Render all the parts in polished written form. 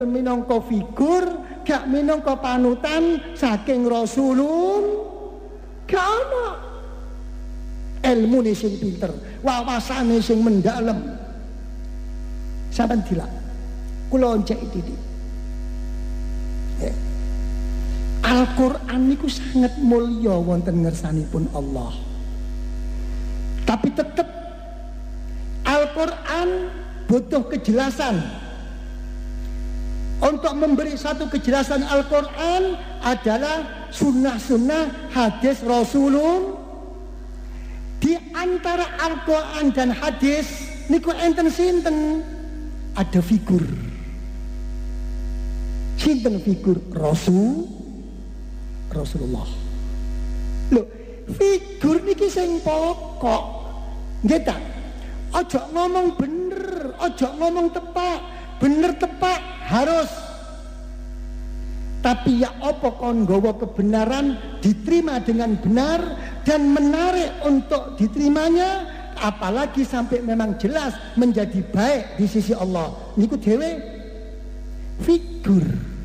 minangka figur, gak minangka panutan saking Rasulun. Gak ana. Ilmune sing pinter, wawasane sing mendalem. Sampeyan dilak. Kula oncek titik. Al-Qur'an niku sangat mulya wonten ngersanipun Allah. Tapi tetap Al-Qur'an butuh kejelasan. Untuk memberi satu kejelasan Al-Qur'an adalah sunnah-sunnah hadis Rasulullah. Di antara Al-Qur'an dan hadis niku enten sinten? Ada figur. Sinten figur? Rasulullah. Loh, figur niki sing pokok. Nggih ta? Aja ngomong bener, aja ngomong tepak. Bener tepak harus. Tapi ya apa kon nggawa kebenaran diterima dengan benar dan menarik untuk diterimanya, apalagi sampai memang jelas menjadi baik di sisi Allah. Niku dhewe figur.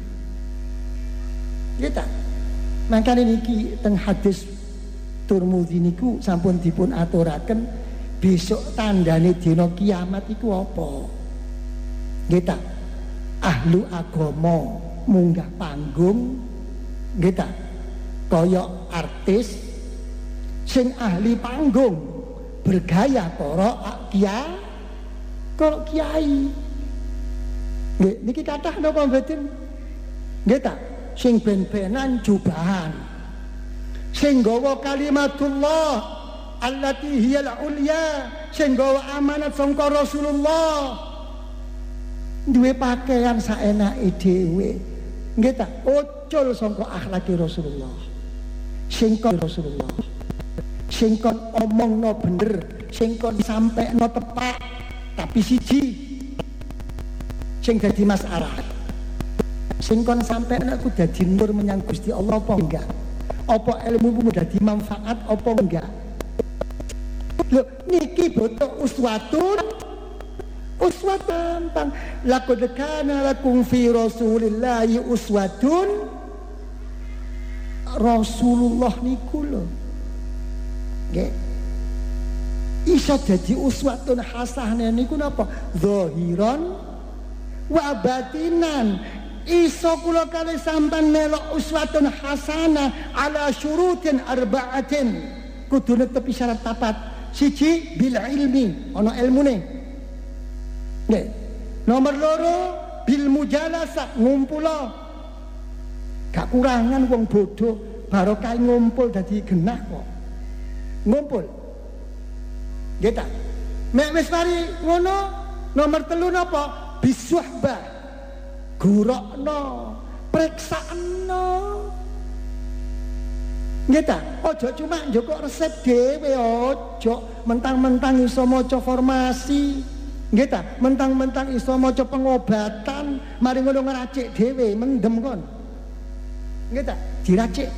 Gitu. Makanya niki teng hadis Turmudi niku sampun dipun aturaken besok tandane dina kiamat iku apa? Gitu. Ahlu agama munggah panggung, gitu. Kaya artis sing ahli panggung bergaya para kiai. Nggih, niki kathah napa mboten? Nggih ta? Sing ben-benan jubahan. Sing gawa kalimatullah allati hiyal ulya, sing gawa amanat sangka Rasulullah. Duwe pakaian saenake dhewe. Nggih ta? Ucul sangka akhlaki Rasulullah. Sing kon Rasulullah. Sing kon omongno bener, sing kon sampekno tepak. Tapi siji sing dadi masalah. Sing kon sampekno ku dadi nur menyang Gusti Allah apa enggak? Apa ilmumu dadi manfaat apa enggak? Lho niki butuh uswatun laqad kana lakum fi rasulillahi uswatun. Rasulullah niku lho nggih iso dadi uswatun hasanah niku napa? Zahiran wa batinan. Iso kula kali sampean melok uswatun hasanah ala syurutin arba'atin. Kudu netepi syarat papat. Siji bil ilmi, ana ilmune. Nggih. Nomor loro bil mujalasah, ngumpula. Gak kurangan wong bodoh barokah ngumpul dadi genah kok. Ngumpul. Nggih ta? Mek wis mari ngono, nomor telu napa? Bisuhbah. Gurokno, periksakno. Nggih ta? Aja cuma njoko resep dhewe, aja mentang-mentang iso maca formasi. Nggih ta? Mentang-mentang iso maca pengobatan, mari ngono ngracik dhewe, mendem kon. Nggih ta? Diracik.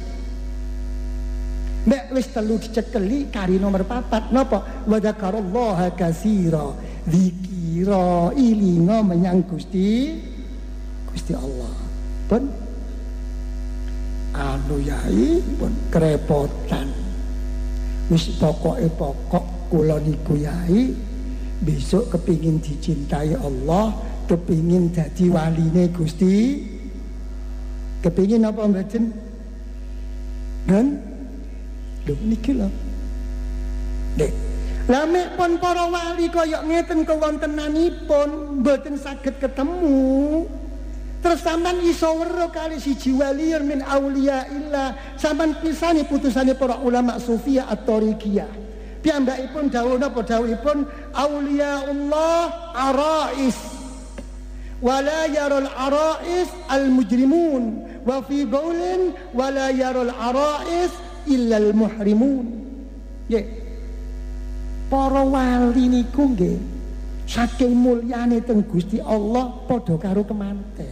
Nek wis telu dicekeli kari nomor 4 napa? Wa dzakarallaha katsira. Zikira ilinga menyang Gusti Allah. Pun anu yai pun kerepotan. Wis pokoke pokok kula niku yai besok kepingin dicintai Allah, kepingin dadi waline Gusti. Kepingin apa mboten? Dan lho niki lho. Nek lame pun para wali kaya ngeten kewontenanipun mboten saged ketemu. Terus sampean iso weruh kali siji waliyun min auliyaillah. Sampean pisane putusane para ulama sufiyah at-tariqiyah. Piyambakipun dawuh napa dawuhipun auliyaullah arais. Wala yarul arais al-mujrimun wa fi qaulin wala yarul arais illa al-muhrimun. Nggih. Para wali niku nggih saking mulyane teng Gusti Allah padha karo kemanten.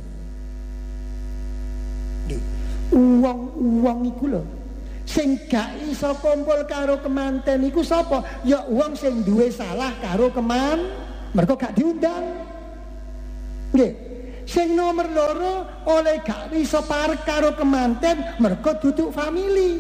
Nggih. Uwong-uwong iku lho sing gak iso kumpul karo kemanten iku sapa? Ya wong sing duwe salah karo mergo gak diundang. Nggih. Sing nomor loro oleh gak iso parek karo kemanten mergo duduk famili.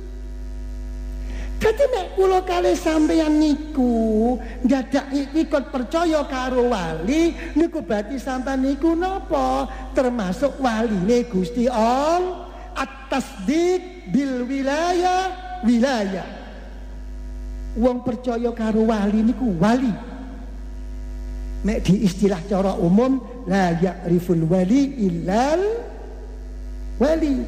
Dadi nek kula kalih sampeyan niku dadak ikut percaya karo wali niku berarti sampeyan niku napa? Termasuk waline Gusti Allah. At-tasdiq bil wilayah. Wong percaya karo wali niku wali. Nek di istilah cara umum la ya'riful wali illal wali.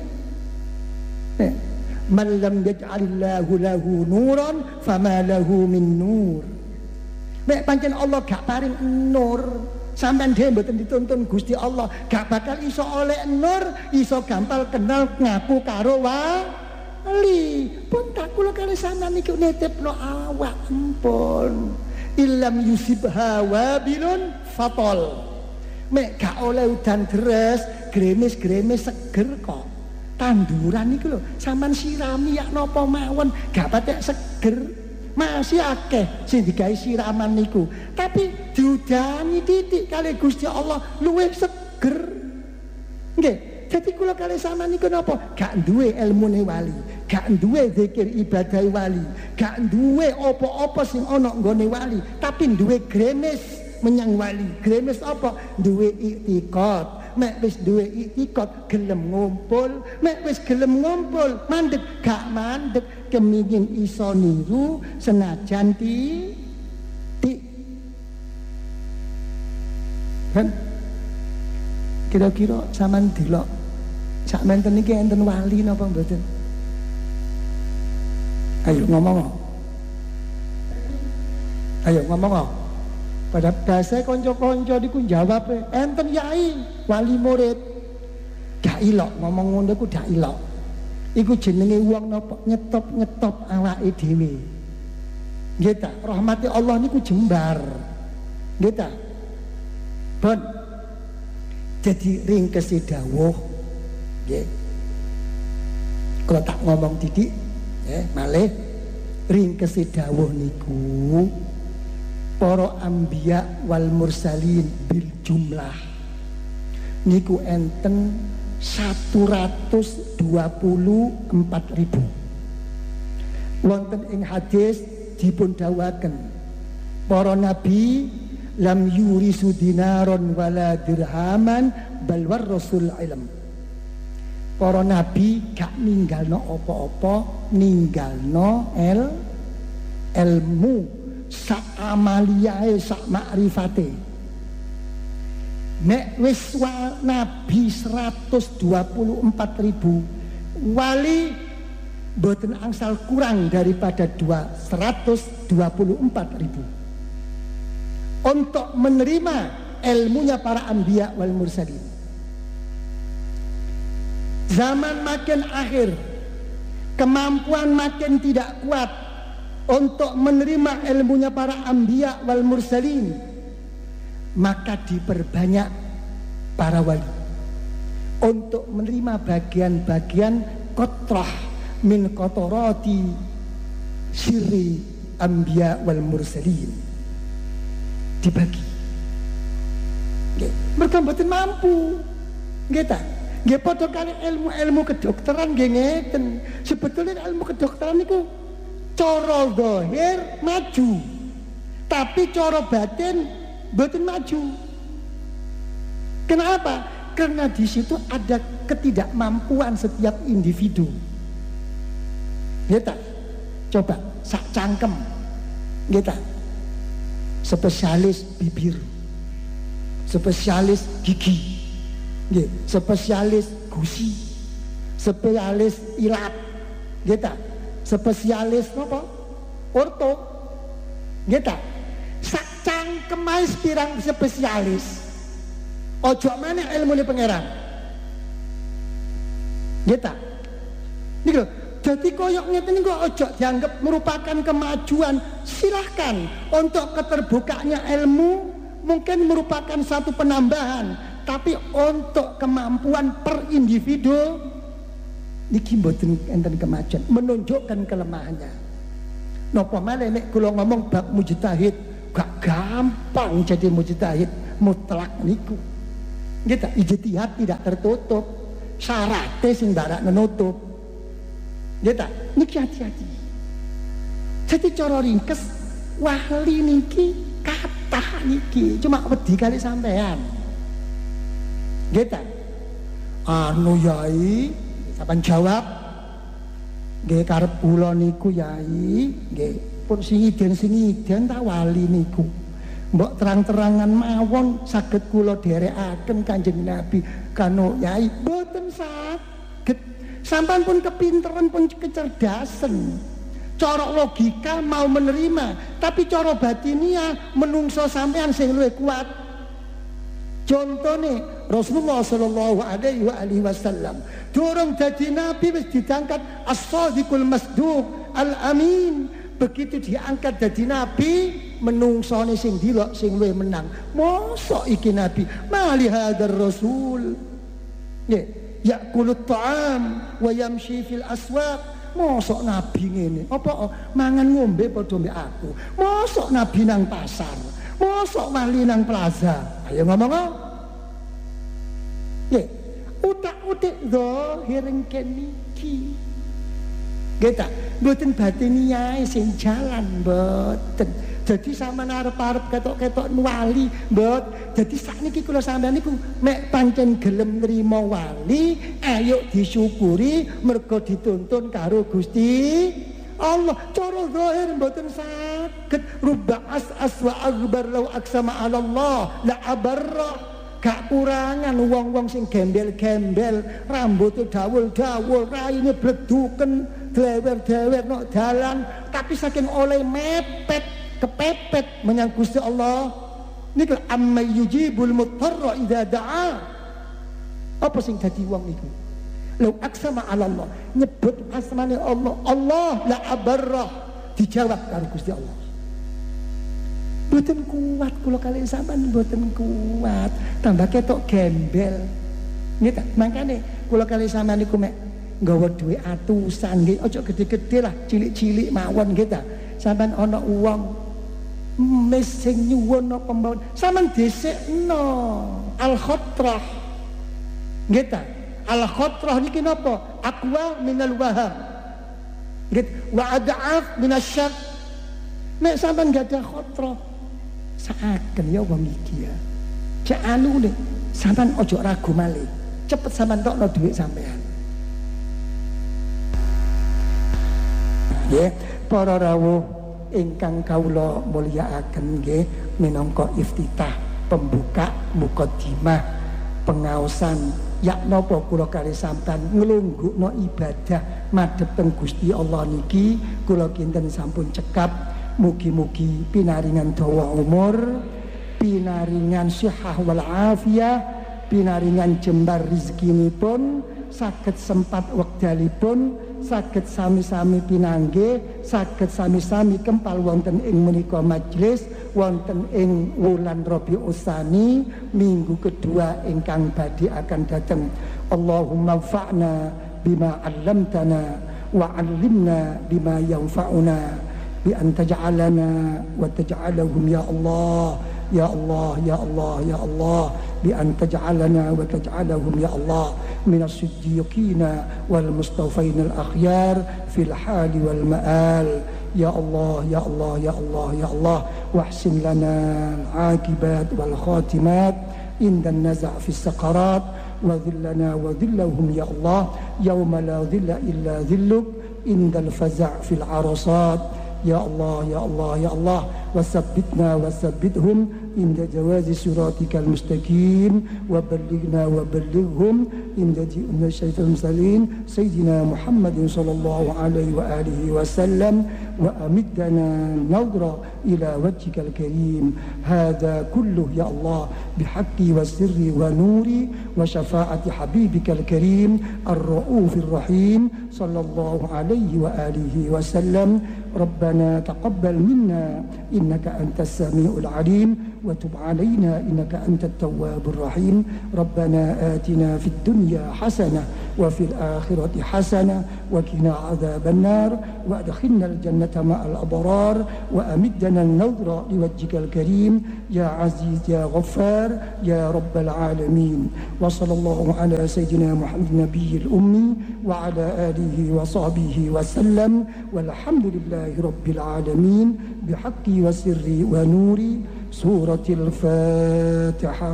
Man lam yaj'alillahu lahu nuran fama lahu min nur. Nek pancen Allah gak paring nur, sampean dhewe mboten dituntun Gusti Allah, gak bakal iso oleh nur, iso gampal kenal ngaku karo wali. Pun tak kula kali sampean niku netepno awak empun. Illam yusibha wabilun fatol. Mek gak oleh udan deres, gremes-gremes seger kok. Tanduran niku lho, sampean sirami yak napa mawon gak patek seger. Masih akeh sing digawe siraman niku, tapi diudani titik kali Gusti Allah luwih seger. Nggih, dadi kula kali sampean niku napa? Gak duwe ilmune wali, gak duwe zikir ibadah wali, gak duwe apa-apa sing ana nggone wali, tapi duwe gremes menyang wali. Gremes apa? Duwe iktikad. Mek wis duwe iktikad gelem ngumpul, mek wis gelem ngumpul mandeg gak mandeg kemingin iso niru senajan ti kan kira-kira sampean delok sak menten iki enten wali napa mboten? Ayo ngomong. Ayo ngomong. Pada bahasa konco-konco niku jawab enten yai wali murid. Gak ilok ngomong ngono ku gak ilok. Iku jenenge wong napa nyetop-nyetop awake dhewe. Nggih ta, rahmati Allah niku jembar. Nggih ta? Bon. Jadi ringkese dawuh nggih. Kalau tak ngomong titik malih ringkese dawuh niku para anbiya wal mursalin bil jumlah niku enten 124.000. Wonten ing hadis dipun dawuhaken para nabi lam yurisu dinaron wala dirhaman bal warasul ilm. Para nabi gak ninggalno apa-apa, ninggalno ilmu sak amaliyae sak makrifate. Nek wis nabi 124.000 wali boten angsal kurang daripada 124.000 untuk menerima ilmunya para anbiya wal mursalin. Zaman makin akhir, kemampuan makin tidak kuat untuk menerima ilmunya para anbiya wal mursalin, maka diperbanyak para wali untuk menerima bagian-bagian kotrah min kotorati sirri anbiya wal mursalin, dibagi. Mereka mboten mampu, nggih ta? Nggih padha kali ilmu kedokteran nggih ngeten. Sebetulnya ilmu kedokteran niku cara zahir maju, tapi cara batin mboten maju. Kenapa? Karena di situ ada ketidakmampuan setiap individu. Nggih ta? Coba sak cangkem. Nggih ta? Spesialis bibir, spesialis gigi, nggih, spesialis gusi, spesialis ilat, nggih ta? Spesialis apa? Orto, nggih ta? Sak cangkem ae pirang spesialis. Ojo meneh ilmune pangeran. Nggih ta? Niku jadi koyok ngeten niku ojo dianggap merupakan kemajuan. Silahkan untuk keterbukanya ilmu mungkin merupakan satu penambahan, tapi untuk kemampuan per individu niki mboten enten kemajuan, menunjukkan kelemahannya. Napa malih nek kula ngomong bab mujtahid, gak gampang jadi mujtahid mutlak niku. Gitu, ijtihad tidak tertutup. Syaratnya sing barak menutup. Gitu, niki hati-hati. Jadi cara ringkes wali niki kathah niki cuma wedi kali sampean. Gitu. Anu yai, sampean jawab. Nggih karep kula niku yai, nggih pun singiden ta wali niku. Mbok terang-terangan mawon saged kula dherekaken Kanjeng Nabi kanu yai boten saged. Sampean pun kepinteran pun kecerdasan. Cara logika mau menerima, tapi cara batiniah menungso sampean sing luwih kuat. Contone Rasulullah sallallahu alaihi wasallam durung dadi nabi wis ditangkat as-shadiqul masduq al-amin. Begitu diangkat dadi nabi, menungsone sing dilok sing luwih menang. Mosok iki nabi mali hadzal rasul ya'kulut ta'am wa yamshi fil aswaq. Mosok nabi ngene apa mangan ngombe padha mbek aku. Mosok nabi nang pasar, mosok wali nang plaza. Ayo ngomong utak-utik zahir keniki. Geta, mboten batiniah sing jalan mboten. Jadi sampean arep-arep ketok-ketok wali, mbot. Jadi sakniki kula sampean niku mek pancen gelem nrimo wali, ayo disyukuri mergo dituntun karo Gusti Allah. Cara zahir mboten saged. Rubba as wa akbar law aksama 'ala Allah la abarra. Gak kurangan wong-wong sing gembel-gembel, rambutnya dawul-dawul, raine bleduken, dlewer-dlewer nok dalan, tapi saking oleh mepet, kepepet menyang Gusti Allah. Niku amma yujibul muttarra idza da'a. Apa sing dadi wong niku? Law aksama 'ala Allah, nyebut asmane Allah, Allah la abarra, dijawab karo Gusti Allah. Mboten kuat kula kali sampean mboten kuat, tambah ketok gembel. Nggih ta, mangkane kula kali sampean niku mek nggawa dhuwit atusan nggih, aja gede-gede lah, cilik-cilik mawon nggih ta. Sampean ana wong mes sing nyuwun apa mawon, sampean dhisikno al-khatrah. Nggih ta. Al-khatrah niki napa? Aqwa minal waham. Nggih, wa ad'af minasyak. Nek sampean gak ada khatrah saaken ya wong iki ya. Cek anu nih, sampean ojo ragu malih. Cepet sampean tokno dhuwit sampean. Nggih, para rawuh ingkang kawula mulyakaken nggih, minangka iftitah pembuka mukadimah pengaosan yak napa kula kali sampean nglunggukno ibadah madhep teng Gusti Allah niki kula kinten sampun cekap. Mugi-mugi pinaringan dawa umur, pinaringan sihah wal afiyah, pinaringan jembar rezekinipun, saged sempat wekdalipun, saged sami-sami pinanggih, saged sami-sami kempal wonten ing menika majelis wonten ing wulan Rabiul Tsani minggu kedua ingkang badhe akan dateng. Allahumma fa'na bima 'allamtana wa 'allimna bima yanfa'una. Bi an taj'alana wa taj'alahum ya Allah ya Allah ya Allah ya Allah bi an taj'alana wa taj'alahum ya Allah minas siddiqina wal mustafain al akhyar fil hal wal ma'al ya Allah ya Allah ya Allah ya Allah wahsin lana al aqibat wal khatimat inda an-naza' fi as-saqarat wa dhillana wa dhillahum ya Allah yawma la dhilla illa dhilluk inda al-faza' fil arasat. Ya Allah, Ya Allah, Ya Allah, wasabbitna wasabbithum inda jawazi suratikal mustaqim wa ballighhum inda ji'na syaitan mursalin sayyidina Muhammadin sallallahu alaihi wa alihi wasallam wa amiddana nadra ila wajhikal karim. Hadha kulluh ya Allah bihaqqi wa sirri wa nuri wa syafaati habibikal karim ar-raufir rahim sallallahu alaihi wa alihi wasallam. Rabbana taqabbal minna innaka antas samiul alim وتب علينا إنك أنت التواب الرحيم ربنا آتنا في الدنيا حسنة وفي الآخرة حسنة وقنا عذاب النار وأدخلنا الجنة مع الأبرار وأمدنا النظر لوجهك الكريم يا عزيز يا غفار يا رب العالمين وصلى الله على سيدنا محمد النبي الأمي وعلى آله وصحبه وسلم والحمد لله رب العالمين بحقي وسري ونوري سورة الفاتحة.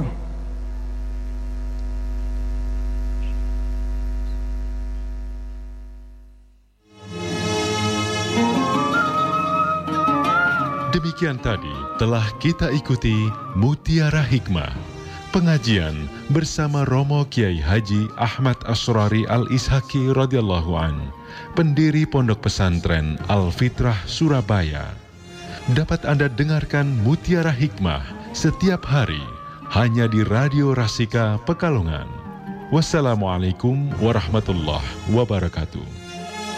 Demikian tadi telah kita ikuti Mutiara Hikmah, pengajian bersama Romo Kiai Haji Ahmad Asrari Al-Ishaki radhiyallahu an, pendiri Pondok Pesantren Al-Fitrah Surabaya. Dapat Anda dengarkan Mutiara Hikmah setiap hari hanya di Radio Rasika Pekalongan. Wassalamualaikum warahmatullahi wabarakatuh.